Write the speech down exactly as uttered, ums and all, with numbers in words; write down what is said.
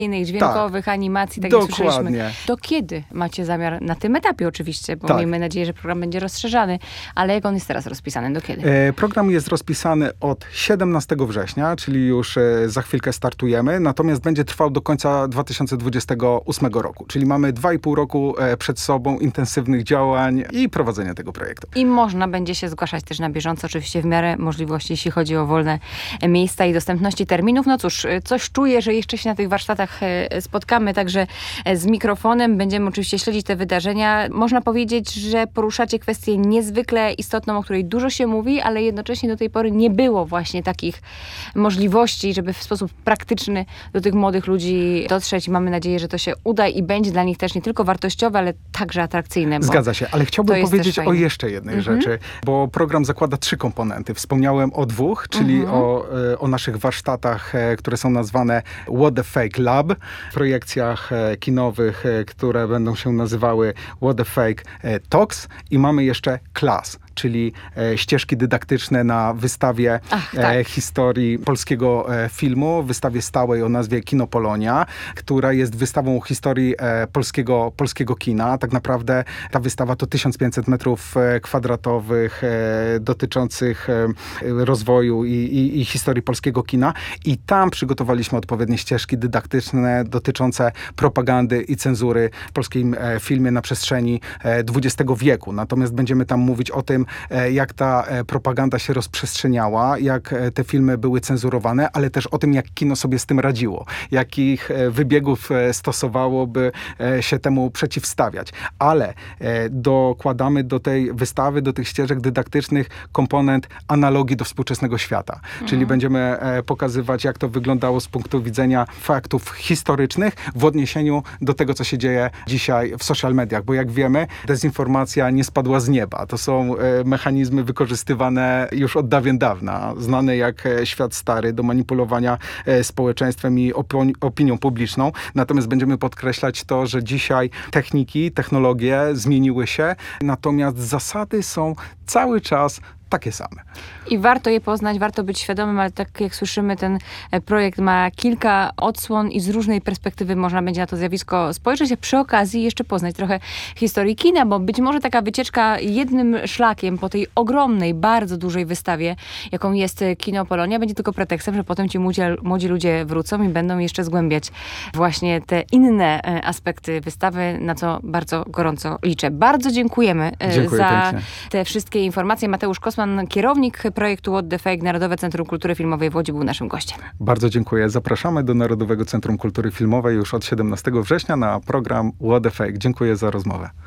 innych dźwiękowych, tak. animacji, tak jak słyszeliśmy. Do kiedy macie zamiar, na tym etapie oczywiście, bo tak. miejmy nadzieję, że program będzie rozszerzany, ale jak on jest teraz rozpisany? Do kiedy? E, program jest rozpisany od siedemnastego września, czyli już e, za chwilkę startujemy, natomiast będzie trwał do końca dwa tysiące dwudziestego ósmego roku, czyli mamy dwa i pół roku e, przed sobą intensywnych działań i prowadzenia tego projektu. I można będzie się zgłaszać też na bieżąco, oczywiście w miarę możliwości, jeśli chodzi o wolne miejsca i dostępności terminów. No cóż, coś czuję, że jeszcze się na tych warsztatach spotkamy, także z mikrofonem. Będziemy oczywiście śledzić te wydarzenia. Można powiedzieć, że poruszacie kwestię niezwykle istotną, o której dużo się mówi, ale jednocześnie do tej pory nie było właśnie takich możliwości, żeby w sposób praktyczny do tych młodych ludzi dotrzeć. Mamy nadzieję, że to się uda i będzie dla nich też nie tylko wartościowe, ale także atrakcyjne. Zgadza się, ale chciałbym powiedzieć o jeszcze jednej mhm. rzeczy, bo program zakłada trzy komponenty. Wspomniałem o dwóch, czyli mhm. o, o naszych warsztatach, które są nazwane What the Fake Lab, projekcjach kinowych, które będą się nazywały What the Fake Talks i mamy jeszcze Class, czyli e, ścieżki dydaktyczne na wystawie Ach, tak. e, historii polskiego e, filmu, wystawie stałej o nazwie Kino Polonia, która jest wystawą historii e, polskiego, polskiego kina. Tak naprawdę ta wystawa to tysiąc pięćset metrów kwadratowych e, dotyczących e, rozwoju i, i, i historii polskiego kina i tam przygotowaliśmy odpowiednie ścieżki dydaktyczne dotyczące propagandy i cenzury w polskim e, filmie na przestrzeni e, dwudziestego wieku. Natomiast będziemy tam mówić o tym, jak ta propaganda się rozprzestrzeniała, jak te filmy były cenzurowane, ale też o tym, jak kino sobie z tym radziło, jakich wybiegów stosowało, by się temu przeciwstawiać. Ale dokładamy do tej wystawy, do tych ścieżek dydaktycznych komponent analogii do współczesnego świata. Mhm. Czyli będziemy pokazywać, jak to wyglądało z punktu widzenia faktów historycznych w odniesieniu do tego, co się dzieje dzisiaj w social mediach, bo jak wiemy, dezinformacja nie spadła z nieba. To są mechanizmy wykorzystywane już od dawien dawna, znane jak świat stary do manipulowania społeczeństwem i opini- opinią publiczną. Natomiast będziemy podkreślać to, że dzisiaj techniki, technologie zmieniły się, natomiast zasady są cały czas takie same. I warto je poznać, warto być świadomym, ale tak jak słyszymy, ten projekt ma kilka odsłon i z różnej perspektywy można będzie na to zjawisko spojrzeć, a przy okazji jeszcze poznać trochę historii kina, bo być może taka wycieczka jednym szlakiem po tej ogromnej, bardzo dużej wystawie, jaką jest Kino Polonia, będzie tylko pretekstem, że potem ci młodzi, młodzi ludzie wrócą i będą jeszcze zgłębiać właśnie te inne aspekty wystawy, na co bardzo gorąco liczę. Bardzo dziękujemy Dziękuję za pięknie. te wszystkie informacje. Mateusz Kosman, kierownik projektu What the Fake, Narodowe Centrum Kultury Filmowej w Łodzi, był naszym gościem. Bardzo dziękuję. Zapraszamy do Narodowego Centrum Kultury Filmowej już od siedemnastego września na program What the Fake. Dziękuję za rozmowę.